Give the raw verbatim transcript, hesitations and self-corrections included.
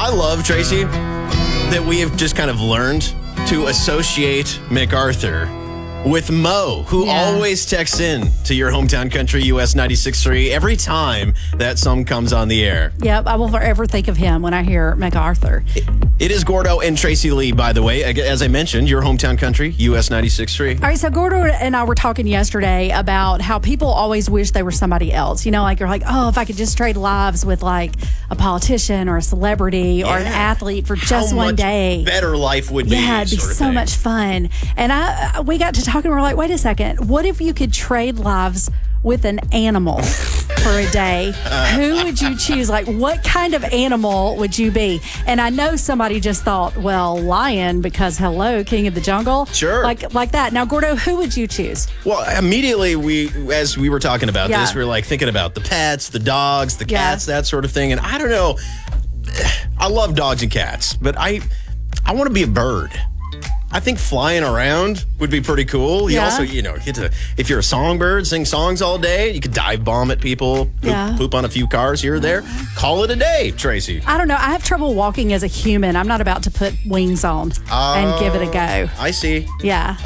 I love, Tracy, that we have just kind of learned to associate MacArthur with Mo, who Yeah. always texts in to your hometown country, U S ninety-six point three, every time that song comes on the air. Yep, I will forever think of him when I hear MacArthur. It is Gordo and Tracy Lee, by the way. As I mentioned, your hometown country, U S ninety-six point three. All right, so Gordo and I were talking yesterday about how people always wish they were somebody else. You know, like you're like, oh, if I could just trade lives with like a politician or a celebrity or an Yeah. athlete for just How one much day. better life would be. Yeah, it'd be sort of so thing. much fun. And I, we got to talking, and we're like, wait a second. What if you could trade lives with an animal for a day? Who would you choose? Like, what kind of animal would you be? And I know somebody just thought, well, lion, because hello, king of the jungle. Sure. Like, like that. Now, Gordo, who would you choose? Well, immediately we, as we were talking about Yeah. this, we were like thinking about the pets, the dogs, the Yeah. cats, that sort of thing. And I don't know, I love dogs and cats, but I, I want to be a bird. I think flying around would be pretty cool. You Yeah. also, you know, get to, if you're a songbird, sing songs all day. You could dive bomb at people, poop, Yeah. poop on a few cars here or there. Call it a day, Tracy. I don't know. I have trouble walking as a human. I'm not about to put wings on and give it a go. I see. Yeah.